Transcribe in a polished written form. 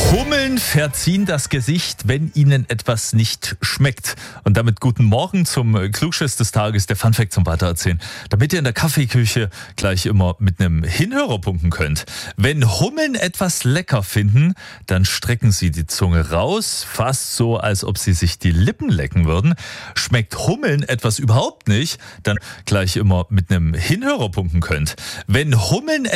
Hummeln verziehen das Gesicht, wenn ihnen etwas nicht schmeckt. Und damit guten Morgen zum Klugschiss des Tages, der Funfact zum Weitererzählen, damit ihr in der Kaffeeküche gleich immer mit einem Hinhörer punkten könnt. Wenn Hummeln etwas lecker finden, dann strecken sie die Zunge raus, fast so, als ob sie sich die Lippen lecken würden. Schmeckt Hummeln etwas überhaupt nicht, dann gleich immer mit einem Hinhörer punkten könnt. Wenn Hummeln